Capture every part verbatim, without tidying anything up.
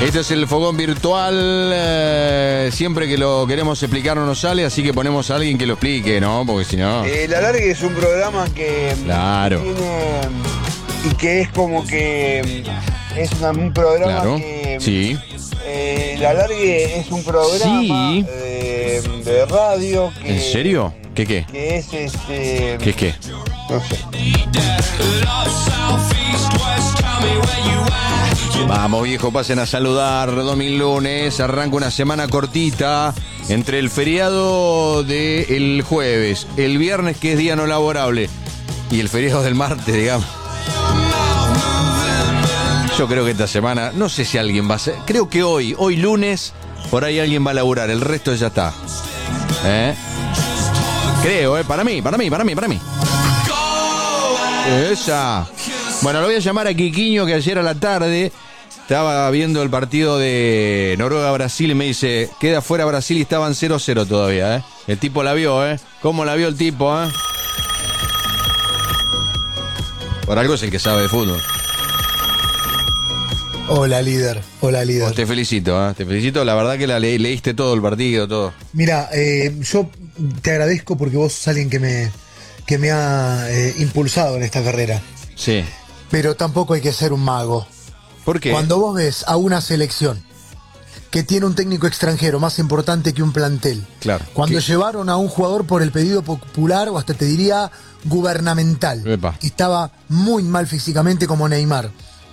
Este es el fogón virtual. Eh, siempre que lo queremos explicar no nos sale, así que ponemos a alguien que lo explique, ¿no? Porque si no... Eh, el alargue es un programa que Claro. tiene y que es como que es una- un programa Claro. que Sí. eh, el alargue es un programa Sí. de, de radio que, ¿En serio? ¿Qué qué? que es este ¿Qué es qué? no sé. Vamos, viejo, pasen a saludar. Domingo lunes, arranca una semana cortita entre el feriado del jueves, el viernes, que es día no laborable, y el feriado del martes, digamos. Yo creo que esta semana, no sé si alguien va a ser, creo que hoy, hoy lunes, por ahí alguien va a laburar, el resto ya está. ¿Eh? Creo, ¿eh? Para mí, para mí, para mí, para mí. Esa. Bueno, lo voy a llamar a Quiquiño, que ayer a la tarde estaba viendo el partido de Noruega-Brasil y me dice, queda fuera Brasil y estaban cero cero todavía, ¿eh? El tipo la vio, ¿eh? ¿Cómo la vio el tipo, eh? Por algo es el que sabe de fútbol. Hola, líder. Hola, líder. Vos te felicito, ¿eh? Te felicito, la verdad que la le leíste todo el partido, todo. Mira, eh, yo te agradezco porque vos sos alguien que me, que me ha eh, impulsado en esta carrera. Sí. Pero tampoco hay que ser un mago. ¿Por qué? Cuando vos ves a una selección que tiene un técnico extranjero más importante que un plantel, Claro. cuando ¿Qué? llevaron a un jugador por el pedido popular o hasta te diría gubernamental, Epa. que estaba muy mal físicamente como Neymar,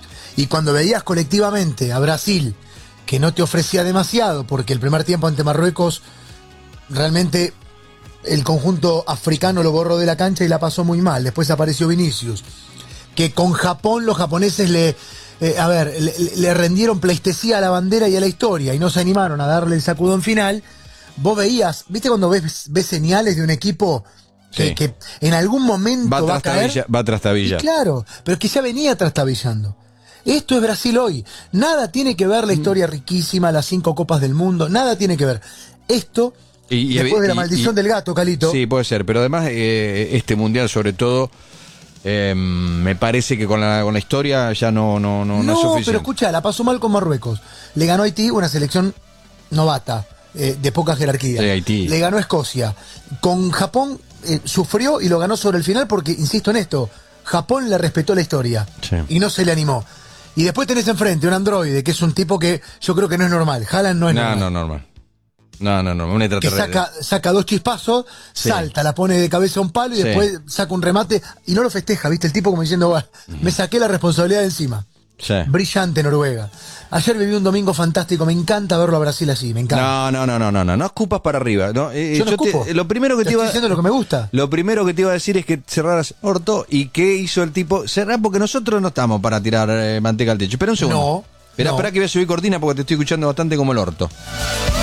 y cuando veías colectivamente a Brasil, que no te ofrecía demasiado, porque el primer tiempo ante Marruecos realmente el conjunto africano lo borró de la cancha y la pasó muy mal, después apareció Vinicius, que con Japón los japoneses le... Eh, a ver, le, le rendieron pleistesía a la bandera y a la historia y no se animaron a darle el sacudón final. Vos veías, ¿viste cuando ves, ves señales de un equipo que, Sí. que en algún momento Va va, a caer? trastabilla, va Y trastabilla. claro, pero es que ya venía trastabillando. Esto es Brasil hoy. Nada tiene que ver la historia riquísima, las cinco copas del mundo, nada tiene que ver. Esto, Y- y- después de la y- maldición y- del gato, Calito. Sí, puede ser, pero además eh, este mundial sobre todo eh, me parece que con la, con la historia ya no, no, no, no es suficiente. pero escucha, la pasó mal con Marruecos. Le ganó a Haití, una selección novata, eh, de poca jerarquía. Sí, Haití. Le ganó a Escocia. Con Japón eh, sufrió y lo ganó sobre el final porque, insisto en esto, Japón le respetó la historia Sí. y no se le animó. Y después tenés enfrente un androide, que es un tipo que yo creo que no es normal. Haaland no es No, normal. no, normal. No, no, no, un Que extraterrestre. saca, saca dos chispazos, Sí. salta, la pone de cabeza a un palo y Sí. después saca un remate y no lo festeja, ¿viste? El tipo como diciendo, "Bueno, me saqué la responsabilidad de encima". Sí. Brillante Noruega. Ayer viví un domingo fantástico, me encanta verlo a Brasil así, me encanta. No, no, no, no, no, no, no escupas para arriba. No, eh, Yo no te- escupo. lo primero que Te te, iba estoy diciendo lo que me gusta. Lo primero que te iba a decir es que cerraras orto. ¿Y qué hizo el tipo? Cerrar porque nosotros no estamos para tirar eh, manteca al techo. Espera un segundo. No, Espera, no. espera que voy a subir cortina porque te estoy escuchando bastante como el orto.